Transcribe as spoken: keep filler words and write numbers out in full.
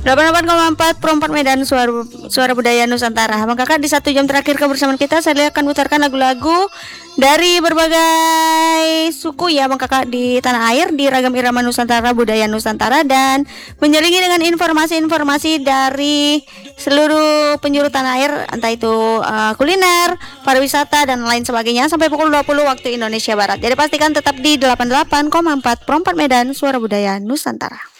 delapan puluh delapan koma empat Pro empat Medan, suara suara budaya Nusantara. Bang Kakak, di satu jam terakhir kebersamaan kita, saya akan putarkan lagu-lagu dari berbagai suku ya Bang Kakak di tanah air, di ragam irama Nusantara, budaya Nusantara, dan menyelingi dengan informasi-informasi dari seluruh penjuru tanah air, entah itu uh, kuliner, pariwisata, dan lain sebagainya, sampai pukul dua puluh waktu Indonesia Barat. Jadi pastikan tetap di delapan puluh delapan koma empat Pro empat Medan, suara budaya Nusantara.